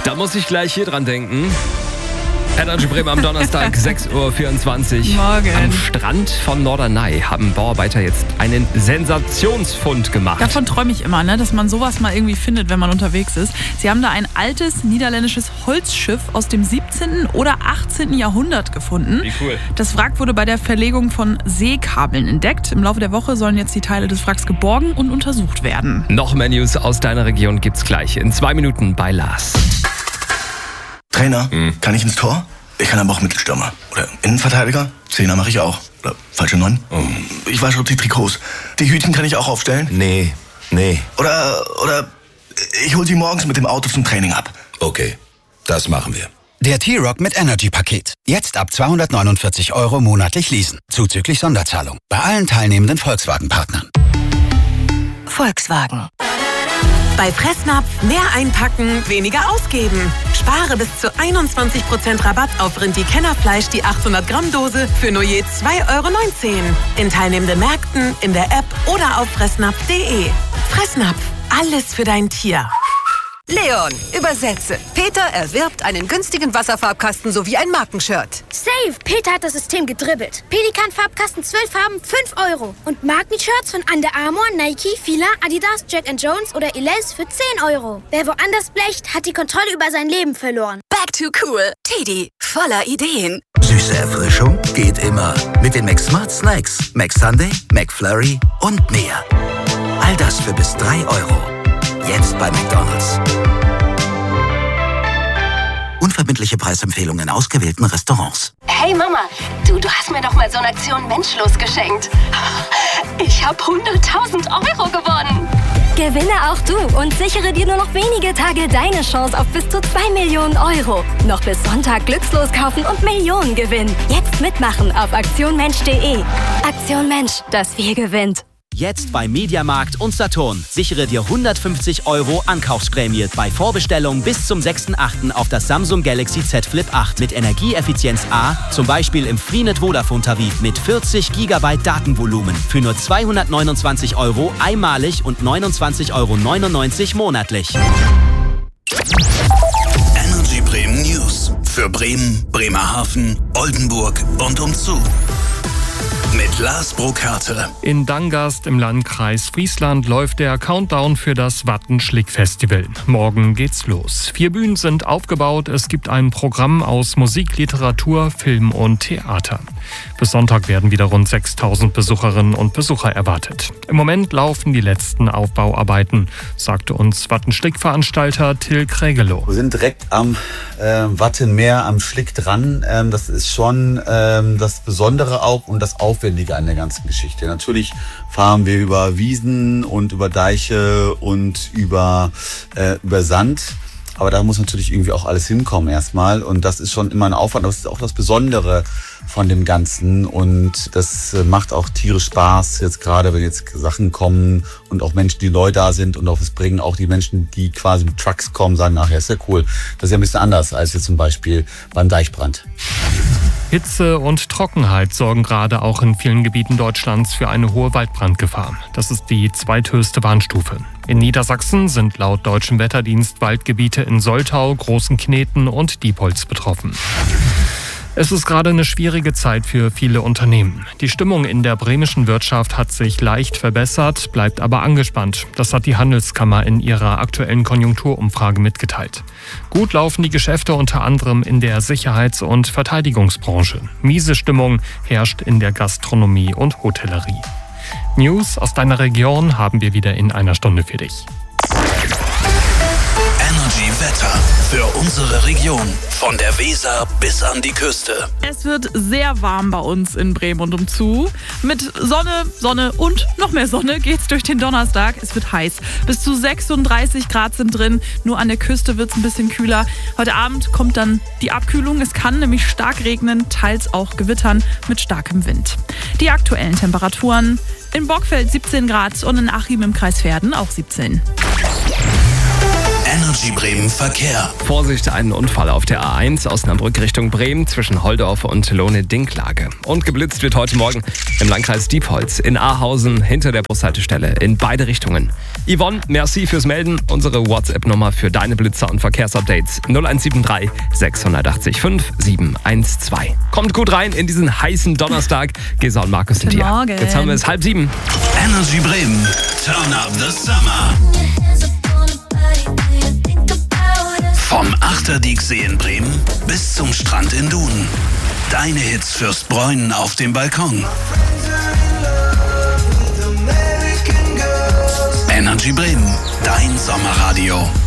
Da muss ich gleich hier dran denken. Energy Bremen am Donnerstag, 6.24 Uhr. Morgen. Am Strand von Norderney haben Bauarbeiter jetzt einen Sensationsfund gemacht. Davon träume ich immer, dass man sowas mal irgendwie findet, wenn man unterwegs ist. Sie haben da ein altes niederländisches Holzschiff aus dem 17. oder 18. Jahrhundert gefunden. Wie cool. Das Wrack wurde bei der Verlegung von Seekabeln entdeckt. Im Laufe der Woche sollen jetzt die Teile des Wracks geborgen und untersucht werden. Noch mehr News aus deiner Region gibt's gleich in 2 Minuten bei Lars. Trainer, kann ich ins Tor? Ich kann aber auch Mittelstürmer. Oder Innenverteidiger? Zehner mache ich auch. Oder falsche 9? Ich wasche auch die Trikots. Die Hütchen kann ich auch aufstellen? Nee. Oder ich hol sie morgens mit dem Auto zum Training ab. Okay, das machen wir. Der T-Rock mit Energy-Paket. Jetzt ab 249 € monatlich leasen. Zuzüglich Sonderzahlung. Bei allen teilnehmenden Volkswagen-Partnern. Volkswagen. Bei Fressnapf mehr einpacken, weniger ausgeben. Spare bis zu 21% Rabatt auf Rindi-Kennerfleisch die 800 Gramm Dose für nur je 2,19 € in teilnehmenden Märkten, in der App oder auf fressnapf.de. Fressnapf, alles für dein Tier. Leon, übersetze. Peter erwirbt einen günstigen Wasserfarbkasten sowie ein Markenshirt. Safe! Peter hat das System gedribbelt. Pelikan-Farbkasten 12 Farben, 5 €. Und Markenshirts von Under Armour, Nike, Fila, Adidas, Jack & Jones oder Elize für 10 €. Wer woanders blecht, hat die Kontrolle über sein Leben verloren. Back to cool. Teddy, voller Ideen. Süße Erfrischung geht immer. Mit den McSmart Snacks. McSunday, McFlurry und mehr. All das für bis 3 €. Jetzt bei McDonald's. Unverbindliche Preisempfehlungen in ausgewählten Restaurants. Hey Mama, du hast mir doch mal so eine Aktion Menschlos geschenkt. Ich habe 100.000 € gewonnen. Gewinne auch du und sichere dir nur noch wenige Tage deine Chance auf bis zu 2 Millionen €. Noch bis Sonntag glückslos kaufen und Millionen gewinnen. Jetzt mitmachen auf aktionmensch.de. Aktion Mensch, das Wir gewinnt. Jetzt bei Mediamarkt und Saturn. Sichere dir 150 € Ankaufsprämie bei Vorbestellung bis zum 6.8. auf das Samsung Galaxy Z Flip 8 mit Energieeffizienz A, zum Beispiel im Freenet Vodafone-Tarif mit 40 GB Datenvolumen für nur 229 € einmalig und 29,99 € monatlich. Energy Bremen News. Für Bremen, Bremerhaven, Oldenburg und umzu. Mit Lars Burkhardt. In Dangast im Landkreis Friesland läuft der Countdown für das Wattenschlick-Festival. Morgen geht's los. 4 Bühnen sind aufgebaut. Es gibt ein Programm aus Musik, Literatur, Film und Theater. Bis Sonntag werden wieder rund 6.000 Besucherinnen und Besucher erwartet. Im Moment laufen die letzten Aufbauarbeiten, sagte uns Wattenschlick-Veranstalter Till Krägelow. Wir sind direkt am Wattenmeer, am Schlick dran. Das ist schon das Besondere auch und das Aufwendige an der ganzen Geschichte. Natürlich fahren wir über Wiesen und über Deiche und über Sand. Aber da muss natürlich irgendwie auch alles hinkommen erstmal. Und das ist schon immer ein Aufwand. Aber das ist auch das Besondere von dem Ganzen. Und das macht auch tierisch Spaß, jetzt gerade, wenn jetzt Sachen kommen und auch Menschen, die neu da sind und auch es bringen auch die Menschen, die quasi mit Trucks kommen, sagen, ach ja, ist ja cool. Das ist ja ein bisschen anders als jetzt zum Beispiel beim Deichbrand. Hitze und Trockenheit sorgen gerade auch in vielen Gebieten Deutschlands für eine hohe Waldbrandgefahr. Das ist die zweithöchste Warnstufe. In Niedersachsen sind laut Deutschem Wetterdienst Waldgebiete in Soltau, Großen Kneten und Diepholz betroffen. Es ist gerade eine schwierige Zeit für viele Unternehmen. Die Stimmung in der bremischen Wirtschaft hat sich leicht verbessert, bleibt aber angespannt. Das hat die Handelskammer in ihrer aktuellen Konjunkturumfrage mitgeteilt. Gut laufen die Geschäfte unter anderem in der Sicherheits- und Verteidigungsbranche. Miese Stimmung herrscht in der Gastronomie und Hotellerie. News aus deiner Region haben wir wieder in einer Stunde für dich. Energy Wetter für unsere Region. Von der Weser bis an die Küste. Es wird sehr warm bei uns in Bremen und umzu. Mit Sonne und noch mehr Sonne geht's durch den Donnerstag. Es wird heiß. Bis zu 36 Grad sind drin. Nur an der Küste wird's ein bisschen kühler. Heute Abend kommt dann die Abkühlung. Es kann nämlich stark regnen, teils auch gewittern mit starkem Wind. Die aktuellen Temperaturen: in Bockfeld 17 Grad und in Achim im Kreis Verden auch 17. Energy Bremen Verkehr. Vorsicht, einen Unfall auf der A1 Osnabrück Richtung Bremen zwischen Holdorf und Lohne-Dinklage. Und geblitzt wird heute Morgen im Landkreis Diepholz, in Ahausen, hinter der Bushaltestelle, in beide Richtungen. Yvonne, merci fürs Melden. Unsere WhatsApp-Nummer für deine Blitzer und Verkehrsupdates 0173 680 5712. Kommt gut rein in diesen heißen Donnerstag. Gesa und Markus sind hier. Morgen. Jetzt haben wir es 6:30. Energy Bremen, turn up the summer. Vom Achterdiek-See in Bremen bis zum Strand in Duden. Deine Hits fürs Bräunen auf dem Balkon. Energy Bremen, dein Sommerradio.